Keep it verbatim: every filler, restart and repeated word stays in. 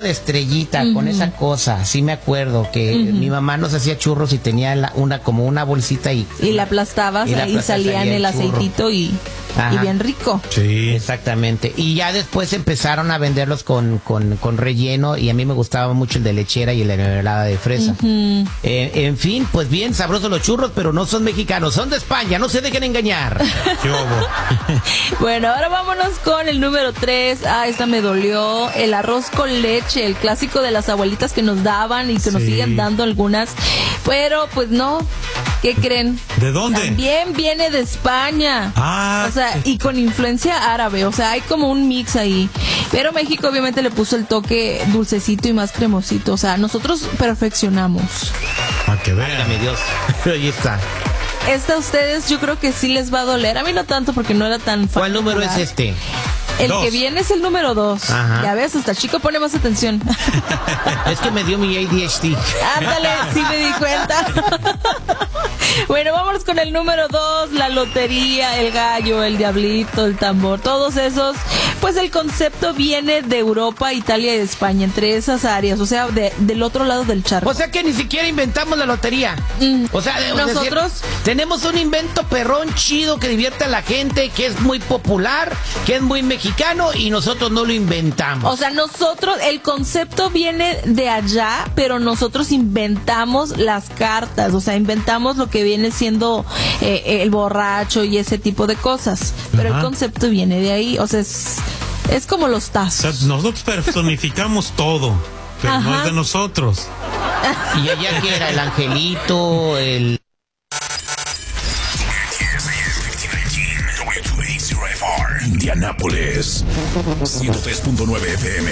de estrellita, uh-huh. con esa cosa, sí me acuerdo que uh-huh. mi mamá nos hacía churros y tenía la, una como una bolsita y... Y la aplastabas y, la y salía en el, el aceitito y... Ajá. Y bien rico. Sí. Exactamente. Y ya después empezaron a venderlos con, con, con relleno y a mí me gustaba mucho el de lechera y el de mermelada de fresa. Uh-huh. Eh, en fin, pues bien sabrosos los churros, pero no son mexicanos, son de España, no se dejen engañar. ¿Qué hubo? Bueno, ahora vámonos con el número tres. Ah, esta me dolió. El arroz con leche, el clásico de las abuelitas que nos daban y que sí. nos siguen dando algunas. Pero pues no. ¿Qué creen? ¿De dónde? También viene de España. Ah. O sea, y con influencia árabe. O sea, hay como un mix ahí. Pero México obviamente le puso el toque dulcecito y más cremosito. O sea, nosotros perfeccionamos. A que vean. Válgame Dios. Ahí está. Esta a ustedes yo creo que sí les va a doler. A mí no tanto porque no era tan fácil. ¿Cuál número es este? El dos. que viene es el número dos. Ajá. Ya ves, hasta el chico pone más atención. Es que me dio mi A D H D. Ándale, sí me di cuenta. Bueno, vámonos con el número dos, la lotería, el gallo, el diablito, el tambor, todos esos. Pues el concepto viene de Europa, Italia y España, entre esas áreas, o sea, de, del otro lado del charco. O sea que ni siquiera inventamos la lotería. Mm. O sea, nosotros decir, tenemos un invento perrón chido que divierte a la gente, que es muy popular, que es muy mexicano y nosotros no lo inventamos. O sea, nosotros, el concepto viene de allá, pero nosotros inventamos las cartas, o sea, inventamos lo que viene siendo eh, el borracho y ese tipo de cosas. Pero Ajá. el concepto viene de ahí, o sea, es, es como los tazos. O sea, nosotros personificamos todo, pero Ajá. no es de nosotros. Y allá que era el angelito, el... Indianápolis, ciento tres punto nueve F M.